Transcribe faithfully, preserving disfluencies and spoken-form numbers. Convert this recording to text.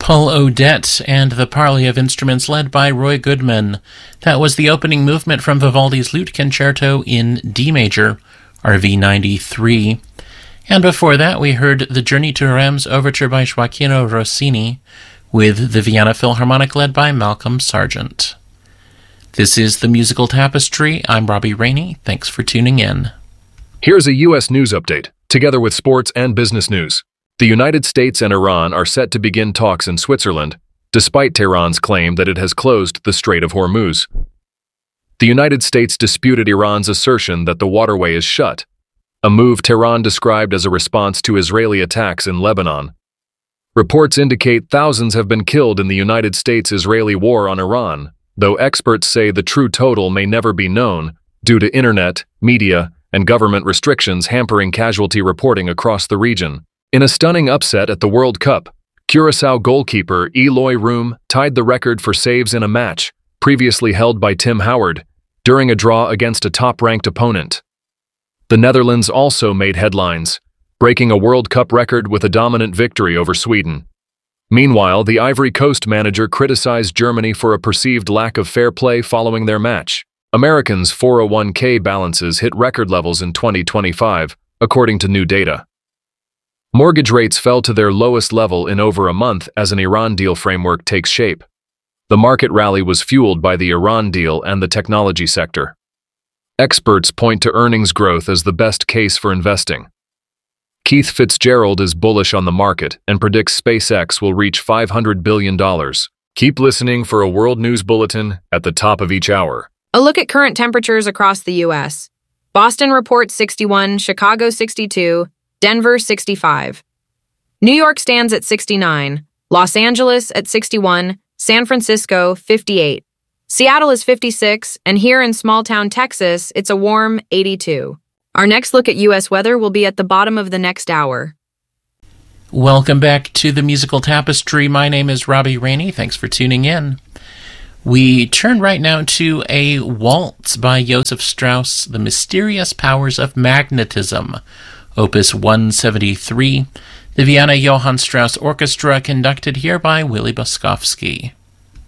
Paul Odette and the Parley of Instruments led by Roy Goodman. That was the opening movement from Vivaldi's Lute Concerto in D major, R V ninety-three. And before that, we heard the Journey to Reims overture by Gioachino Rossini with the Vienna Philharmonic led by Malcolm Sargent. This is the Musical Tapestry. I'm Robbie Rainey. Thanks for tuning in. Here's a U S news update, together with sports and business news. The United States and Iran are set to begin talks in Switzerland, despite Tehran's claim that it has closed the Strait of Hormuz. The United States disputed Iran's assertion that the waterway is shut, a move Tehran described as a response to Israeli attacks in Lebanon. Reports indicate thousands have been killed in the United States-Israeli war on Iran, though experts say the true total may never be known due to internet, media, and government restrictions hampering casualty reporting across the region. In a stunning upset at the World Cup, Curaçao goalkeeper Eloy Room tied the record for saves in a match, previously held by Tim Howard, during a draw against a top-ranked opponent. The Netherlands also made headlines, breaking a World Cup record with a dominant victory over Sweden. Meanwhile, the Ivory Coast manager criticized Germany for a perceived lack of fair play following their match. Americans' four oh one k balances hit record levels in twenty twenty-five, according to new data. Mortgage rates fell to their lowest level in over a month as an Iran deal framework takes shape. The market rally was fueled by the Iran deal and the technology sector. Experts point to earnings growth as the best case for investing. Keith Fitzgerald is bullish on the market and predicts SpaceX will reach five hundred billion dollars. Keep listening for a world news bulletin at the top of each hour. A look at current temperatures across the U S. Boston reports sixty-one, Chicago sixty-two, Denver sixty-five. New York stands at sixty-nine, Los Angeles at sixty-one, San Francisco fifty-eight. Seattle is fifty-six, and here in small-town Texas, it's a warm eighty-two. Our next look at U S weather will be at the bottom of the next hour. Welcome back to the Musical Tapestry. My name is Robbie Rainey. Thanks for tuning in. We turn right now to a waltz by Joseph Strauss, The Mysterious Powers of Magnetism, Opus one seventy-three, the Vienna Johann Strauss Orchestra, conducted here by Willy Boskovsky.